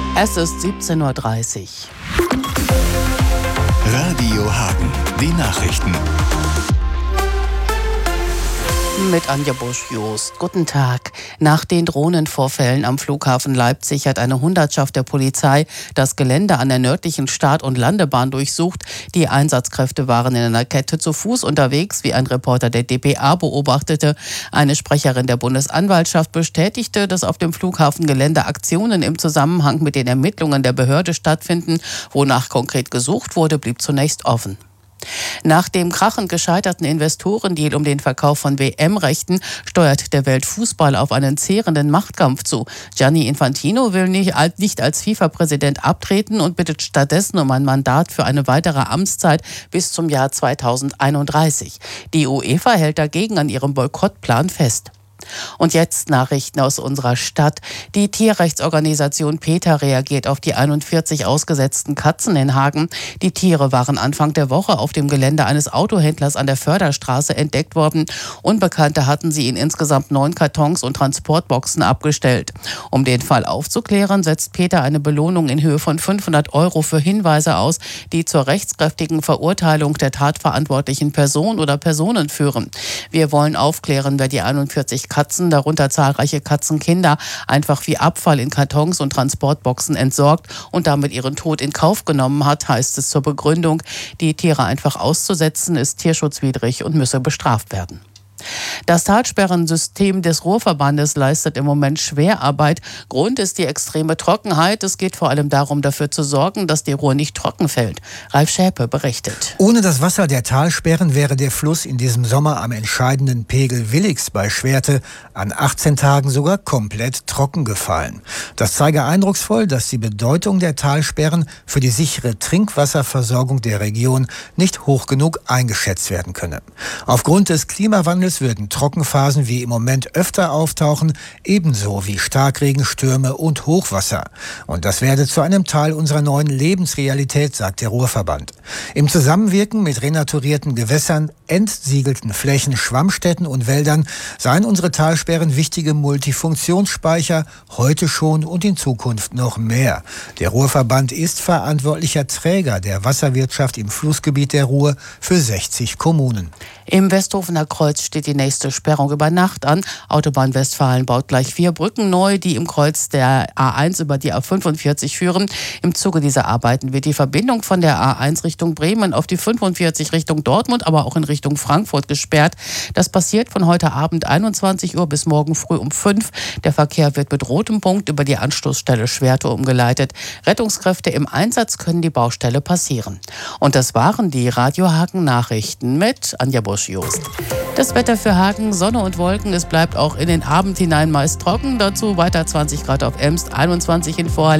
Es ist 17:30 Uhr. Radio Hagen, die Nachrichten. Mit Anja Busch-Jost. Guten Tag. Nach den Drohnenvorfällen am Flughafen Leipzig hat eine Hundertschaft der Polizei das Gelände an der nördlichen Start- und Landebahn durchsucht. Die Einsatzkräfte waren in einer Kette zu Fuß unterwegs, wie ein Reporter der dpa beobachtete. Eine Sprecherin der Bundesanwaltschaft bestätigte, dass auf dem Flughafengelände Aktionen im Zusammenhang mit den Ermittlungen der Behörde stattfinden. Wonach konkret gesucht wurde, blieb zunächst offen. Nach dem krachend gescheiterten Investorendeal um den Verkauf von WM-Rechten steuert der Weltfußball auf einen zehrenden Machtkampf zu. Gianni Infantino will nicht als FIFA-Präsident abtreten und bittet stattdessen um ein Mandat für eine weitere Amtszeit bis zum Jahr 2031. Die UEFA hält dagegen an ihrem Boykottplan fest. Und jetzt Nachrichten aus unserer Stadt. Die Tierrechtsorganisation PETA reagiert auf die 41 ausgesetzten Katzen in Hagen. Die Tiere waren Anfang der Woche auf dem Gelände eines Autohändlers an der Förderstraße entdeckt worden. Unbekannte hatten sie in insgesamt 9 Kartons und Transportboxen abgestellt. Um den Fall aufzuklären, setzt PETA eine Belohnung in Höhe von 500 € für Hinweise aus, die zur rechtskräftigen Verurteilung der tatverantwortlichen Person oder Personen führen. Wir wollen aufklären, wer die 41 Katzen, darunter zahlreiche Katzenkinder, einfach wie Abfall in Kartons und Transportboxen entsorgt und damit ihren Tod in Kauf genommen hat, heißt es zur Begründung. Die Tiere einfach auszusetzen, ist tierschutzwidrig und müsse bestraft werden. Das Talsperrensystem des Ruhrverbandes leistet im Moment Schwerarbeit. Grund ist die extreme Trockenheit. Es geht vor allem darum, dafür zu sorgen, dass die Ruhr nicht trocken fällt. Ralf Schäpe berichtet. Ohne das Wasser der Talsperren wäre der Fluss in diesem Sommer am entscheidenden Pegel Willigs bei Schwerte an 18 Tagen sogar komplett trocken gefallen. Das zeige eindrucksvoll, dass die Bedeutung der Talsperren für die sichere Trinkwasserversorgung der Region nicht hoch genug eingeschätzt werden könne. Aufgrund des Klimawandels würden Trockenphasen wie im Moment öfter auftauchen, ebenso wie Starkregenstürme und Hochwasser. Und das werde zu einem Teil unserer neuen Lebensrealität, sagt der Ruhrverband. Im Zusammenwirken mit renaturierten Gewässern, entsiegelten Flächen, Schwammstätten und Wäldern seien unsere Talsperren wichtige Multifunktionsspeicher, heute schon und in Zukunft noch mehr. Der Ruhrverband ist verantwortlicher Träger der Wasserwirtschaft im Flussgebiet der Ruhr für 60 Kommunen. Im Westhofener Kreuz steht die nächste Sperrung über Nacht an. Autobahn Westfalen baut gleich 4 Brücken neu, die im Kreuz der A1 über die A45 führen. Im Zuge dieser Arbeiten wird die Verbindung von der A1 Richtung Bremen auf die 45 Richtung Dortmund, aber auch in Richtung Frankfurt gesperrt. Das passiert von heute Abend 21 Uhr bis morgen früh um 5. Der Verkehr wird mit rotem Punkt über die Anstoßstelle Schwerte umgeleitet. Rettungskräfte im Einsatz können die Baustelle passieren. Und das waren die Radio Hagen Nachrichten mit Anja Busch-Jost. Das Wetter für Hagen, Sonne und Wolken. Es bleibt auch in den Abend hinein meist trocken. Dazu weiter 20 Grad auf Emst, 21 in Vorarlberg.